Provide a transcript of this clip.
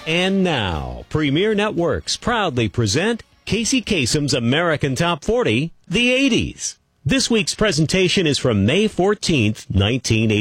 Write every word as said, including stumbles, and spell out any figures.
And now, Premier Networks proudly present Casey Kasem's American Top forty, the eighties. This week's presentation is from May fourteenth, nineteen eighty.